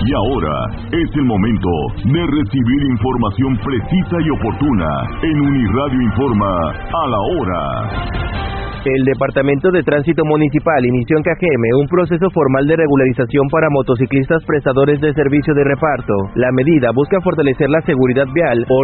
Y ahora es el momento de recibir información precisa y oportuna en Uniradio Informa a la hora. El Departamento de Tránsito Municipal inició en Cajeme un proceso formal de regularización para motociclistas prestadores de servicio de reparto. La medida busca fortalecer la seguridad vial,